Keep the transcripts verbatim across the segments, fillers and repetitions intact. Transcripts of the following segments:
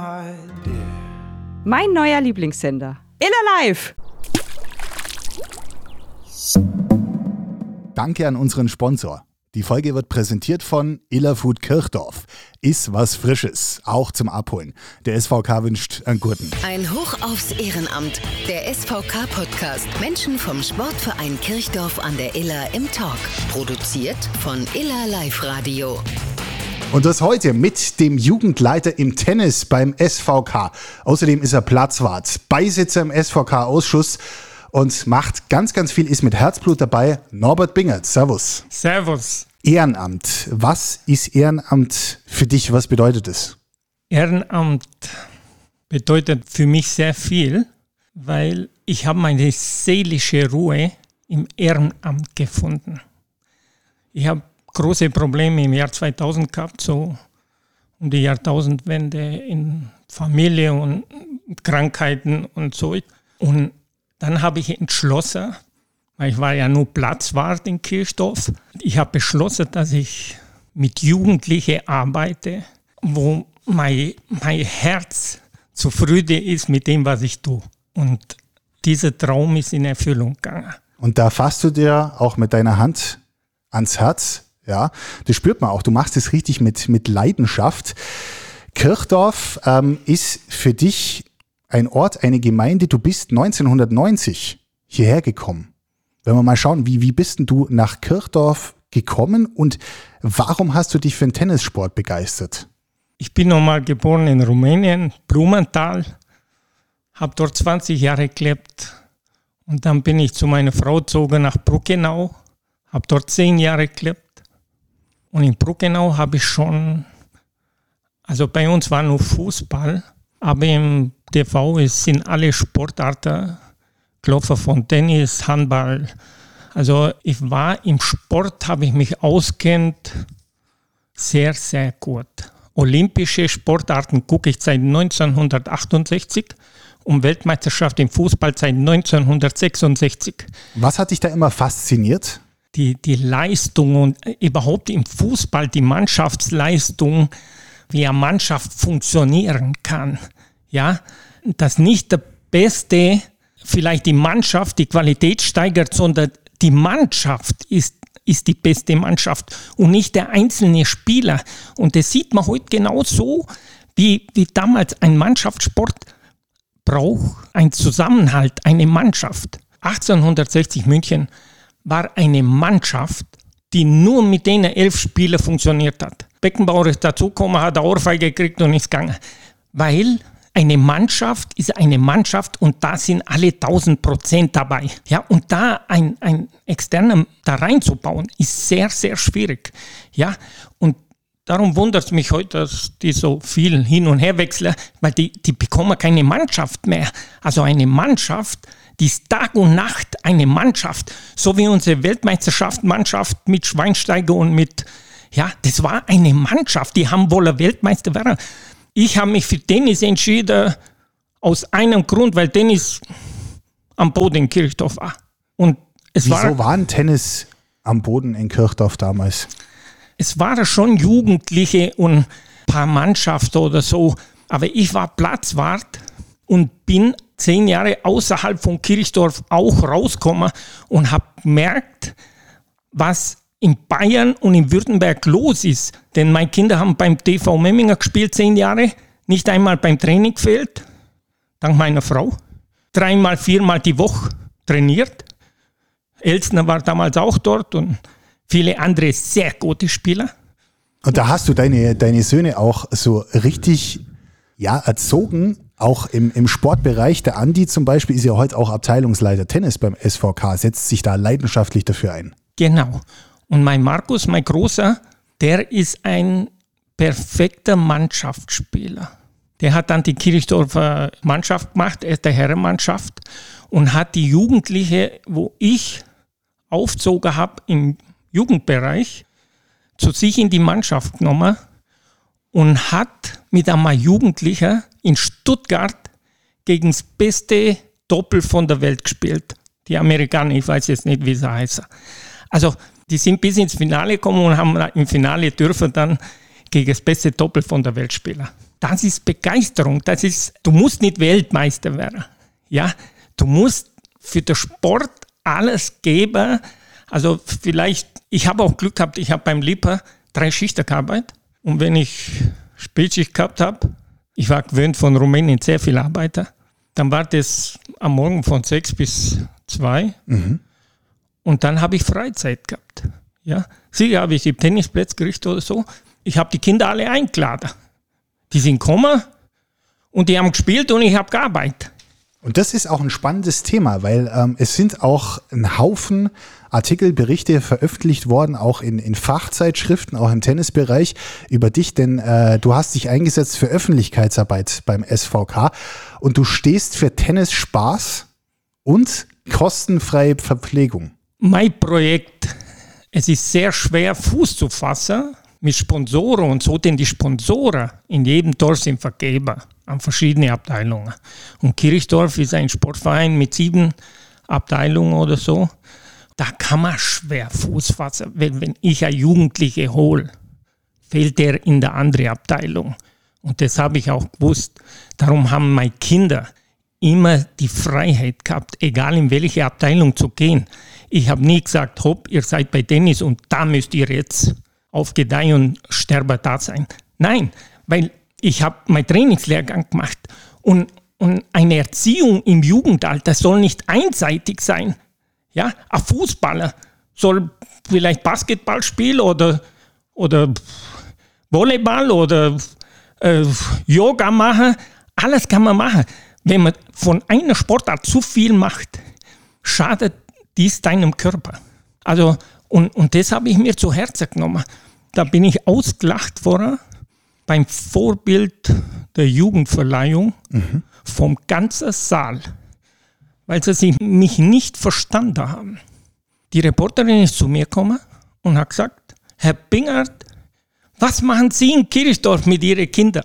Mein neuer Lieblingssender. Iller Live. Danke an unseren Sponsor. Die Folge wird präsentiert von Iller Food Kirchdorf. Iss was Frisches, auch zum Abholen. Der S V K wünscht einen guten. Ein Hoch aufs Ehrenamt. Der S V K-Podcast. Menschen vom Sportverein Kirchdorf an der Iller im Talk. Produziert von Iller Live Radio. Und das heute mit dem Jugendleiter im Tennis beim S V K. Außerdem ist er Platzwart, Beisitzer im S V K-Ausschuss und macht ganz, ganz viel, ist mit Herzblut dabei. Norbert Bingert, servus. Servus. Ehrenamt. Was ist Ehrenamt für dich? Was bedeutet es? Ehrenamt bedeutet für mich sehr viel, weil ich habe meine seelische Ruhe im Ehrenamt gefunden. Ich habe große Probleme im Jahr zweitausend gehabt, so um die Jahrtausendwende in Familie und Krankheiten und so. Und dann habe ich entschlossen, weil ich war ja nur Platzwart in Kirchdorf, ich habe beschlossen, dass ich mit Jugendlichen arbeite, wo mein, mein Herz zufrieden ist mit dem, was ich tue. Und dieser Traum ist in Erfüllung gegangen. Und da fasst du dir auch mit deiner Hand ans Herz, ja, das spürt man auch, du machst es richtig mit, mit Leidenschaft. Kirchdorf ähm, ist für dich ein Ort, eine Gemeinde, du bist neunzehnhundertneunzig hierher gekommen. Wenn wir mal schauen, wie, wie bist denn du nach Kirchdorf gekommen und warum hast du dich für den Tennissport begeistert? Ich bin nochmal geboren in Rumänien, Blumenthal, habe dort zwanzig Jahre gelebt und dann bin ich zu meiner Frau gezogen nach Bruckenau, habe dort zehn Jahre gelebt und in Bruckenau habe ich schon, also bei uns war nur Fußball, aber im T V sind alle Sportarten gelaufen, von Tennis, Handball. Also ich war im Sport, habe ich mich auskennt, sehr, sehr gut. Olympische Sportarten gucke ich seit neunzehnhundertachtundsechzig und Weltmeisterschaft im Fußball seit neunzehnhundertsechsundsechzig. Was hat dich da immer fasziniert? Die, die Leistung und überhaupt im Fußball die Mannschaftsleistung, wie eine Mannschaft funktionieren kann. Ja, dass nicht der Beste vielleicht die Mannschaft die Qualität steigert, sondern die Mannschaft ist, ist die beste Mannschaft und nicht der einzelne Spieler. Und das sieht man heute genauso, wie, wie damals ein Mannschaftssport braucht, ein Zusammenhalt, eine Mannschaft. achtzehnhundertsechzig München war eine Mannschaft, die nur mit den elf Spielern funktioniert hat. Beckenbauer ist dazugekommen, hat eine Ohrfeige gekriegt und ist gegangen. Weil eine Mannschaft ist eine Mannschaft und da sind alle tausend Prozent dabei. Ja, und da ein, ein Externer da reinzubauen, ist sehr, sehr schwierig. Ja, und darum wundert es mich heute, dass die so viel hin und her wechseln, weil die, die bekommen keine Mannschaft mehr. Also eine Mannschaft, die ist Tag und Nacht eine Mannschaft, so wie unsere Weltmeisterschaft-Mannschaft mit Schweinsteiger und mit, ja, das war eine Mannschaft, die haben wohl Weltmeister werden. Ich habe mich für Tennis entschieden, aus einem Grund, weil Tennis am Boden in Kirchdorf war. Und es Wieso war, war ein Tennis am Boden in Kirchdorf damals? Es waren schon Jugendliche und ein paar Mannschaften oder so, aber ich war Platzwart und bin zehn Jahre außerhalb von Kirchdorf auch rausgekommen und habe gemerkt, was in Bayern und in Württemberg los ist. Denn meine Kinder haben beim T V Memminger gespielt, zehn Jahre, nicht einmal beim Training gefehlt, dank meiner Frau. Dreimal, viermal die Woche trainiert. Elsner war damals auch dort und viele andere sehr gute Spieler. Und da hast du deine, deine Söhne auch so richtig ja, erzogen, auch im, im Sportbereich. Der Andi zum Beispiel ist ja heute auch Abteilungsleiter Tennis beim S V K, setzt sich da leidenschaftlich dafür ein. Genau. Und mein Markus, mein Großer, der ist ein perfekter Mannschaftsspieler. Der hat dann die Kirchdorfer Mannschaft gemacht, er ist der Herrenmannschaft und hat die Jugendliche, wo ich aufgezogen habe im Jugendbereich, zu sich in die Mannschaft genommen und hat mit einem Jugendlichen in Stuttgart gegen das beste Doppel von der Welt gespielt. Die Amerikaner, ich weiß jetzt nicht, wie sie heißen. Also die sind bis ins Finale gekommen und haben im Finale dürfen dann gegen das beste Doppel von der Welt spielen. Das ist Begeisterung. Das ist, du musst nicht Weltmeister werden. Ja, du musst für den Sport alles geben. Also vielleicht, ich habe auch Glück gehabt, ich habe beim Lipa drei Schichten gearbeitet. Und wenn ich Spätschicht gehabt habe, ich war gewöhnt von Rumänien sehr viel Arbeiter, dann war das am Morgen von sechs bis zwei. Mhm. Und dann habe ich Freizeit gehabt. Ja, sicher habe ich die Tennisplätze gerichtet oder so. Ich habe die Kinder alle eingeladen. Die sind gekommen und die haben gespielt und ich habe gearbeitet. Und das ist auch ein spannendes Thema, weil ähm, es sind auch ein Haufen Artikel, Berichte veröffentlicht worden, auch in, in Fachzeitschriften, auch im Tennisbereich über dich, denn äh, du hast dich eingesetzt für Öffentlichkeitsarbeit beim S V K und du stehst für Tennisspaß und kostenfreie Verpflegung. Mein Projekt, es ist sehr schwer Fuß zu fassen mit Sponsoren und so, denn die Sponsoren in jedem Dorf sind vergeben an verschiedene Abteilungen. Und Kirchdorf ist ein Sportverein mit sieben Abteilungen oder so. Da kann man schwer Fuß fassen. Wenn, wenn ich einen Jugendliche hole, fehlt der in der anderen Abteilung. Und das habe ich auch gewusst. Darum haben meine Kinder immer die Freiheit gehabt, egal in welche Abteilung zu gehen. Ich habe nie gesagt, hopp, ihr seid bei Tennis und da müsst ihr jetzt auf Gedeih und Sterbe da sein. Nein, weil ich habe meinen Trainingslehrgang gemacht und, und eine Erziehung im Jugendalter soll nicht einseitig sein. Ja, ein Fußballer soll vielleicht Basketball spielen oder, oder Volleyball oder äh, Yoga machen. Alles kann man machen. Wenn man von einer Sportart zu viel macht, schadet dies deinem Körper. Also, und, und das habe ich mir zu Herzen genommen. Da bin ich ausgelacht worden beim Vorbild der Jugendverleihung mhm. vom ganzen Saal, weil sie mich nicht verstanden haben. Die Reporterin ist zu mir gekommen und hat gesagt, Herr Bingert, was machen Sie in Kirchdorf mit Ihren Kindern?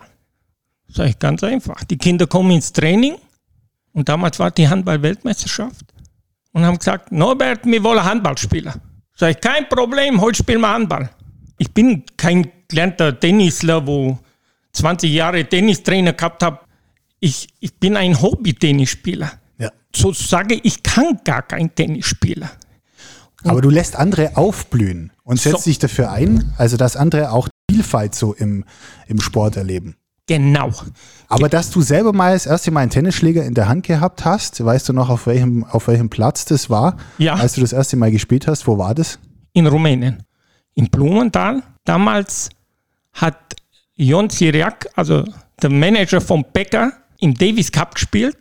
Sag ich, ganz einfach. Die Kinder kommen ins Training und damals war die Handball-Weltmeisterschaft und haben gesagt, Norbert, wir wollen Handball spielen. Sag ich, kein Problem, heute spielen wir Handball. Ich bin kein gelernter Tennisler, wo zwanzig Jahre Tennistrainer gehabt habe. Ich, ich bin ein Hobby-Tennisspieler. Ja. Sozusagen, ich kann gar kein Tennisspieler. Und aber du lässt andere aufblühen und setzt so. dich dafür ein, also dass andere auch Vielfalt so im, im Sport erleben. Genau. Aber dass du selber mal das erste Mal einen Tennisschläger in der Hand gehabt hast, weißt du noch, auf welchem, auf welchem Platz das war, ja. als du das erste Mal gespielt hast? Wo war das? In Rumänien, in Blumenthal. Damals hat Ion Siriac, also der Manager vom Becker, im Davis Cup gespielt.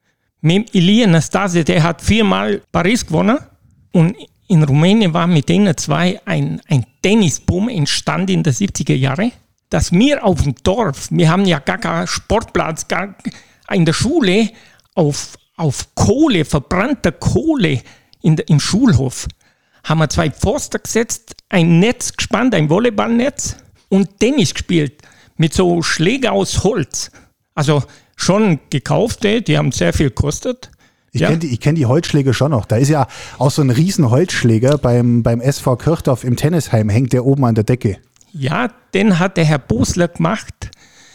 Mit Ilie Nastase, der hat viermal Paris gewonnen. Und in Rumänien war mit denen zwei ein, ein Tennisboom entstanden in den siebziger Jahren. Dass wir auf dem Dorf, wir haben ja gar keinen Sportplatz, gar in der Schule auf, auf Kohle, verbrannter Kohle in der, im Schulhof, haben wir zwei Pfosten gesetzt, ein Netz gespannt, ein Volleyballnetz und Tennis gespielt mit so Schläger aus Holz. Also schon gekaufte, die haben sehr viel gekostet. Ich ja. kenne die, kenn die Holzschläger schon noch. Da ist ja auch so ein riesen Holzschläger beim, beim S V Kirchdorf im Tennisheim, hängt der oben an der Decke. Ja, den hat der Herr Bosler gemacht.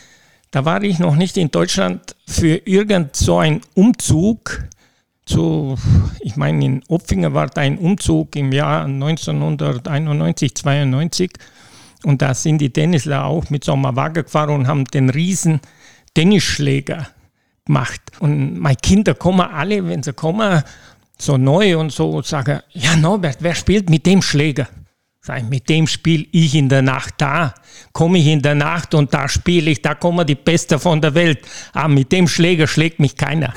Da war ich noch nicht in Deutschland für irgend so einen Umzug. Zu, ich meine, in Opfinger war da ein Umzug im Jahr neunzehnhunderteinundneunzig, zweiundneunzig. Und da sind die Tennisler auch mit so einem Wagen gefahren und haben den riesen Tennisschläger gemacht. Und meine Kinder kommen alle, wenn sie kommen, so neu und so, sagen, ja Norbert, wer spielt mit dem Schläger? Mit dem spiele ich in der Nacht, da komme ich in der Nacht und da spiele ich, da kommen die Besten von der Welt. Aber mit dem Schläger schlägt mich keiner.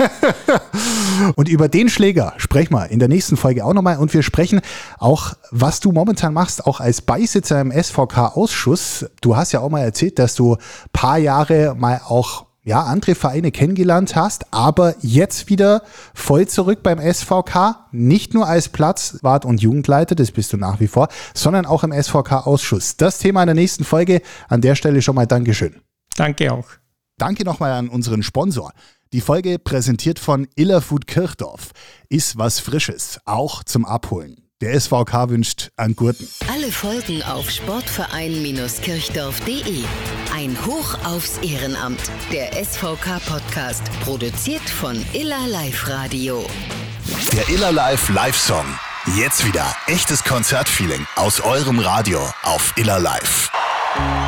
Und über den Schläger sprechen wir in der nächsten Folge auch nochmal. Und wir sprechen auch, was du momentan machst, auch als Beisitzer im S V K-Ausschuss. Du hast ja auch mal erzählt, dass du ein paar Jahre mal auch ja, andere Vereine kennengelernt hast, aber jetzt wieder voll zurück beim S V K, nicht nur als Platzwart und Jugendleiter, das bist du nach wie vor, sondern auch im S V K-Ausschuss. Das Thema in der nächsten Folge. An der Stelle schon mal Dankeschön. Danke auch. Danke nochmal an unseren Sponsor. Die Folge präsentiert von Illerfood Kirchdorf. Ist was Frisches, auch zum Abholen. Der S V K wünscht einen guten. Alle Folgen auf sportverein Kirchdorf punkt de. Ein Hoch aufs Ehrenamt. Der S V K-Podcast. Produziert von Iller Live Radio. Der Iller Live Live-Song. Jetzt wieder echtes Konzertfeeling aus eurem Radio auf Iller Live.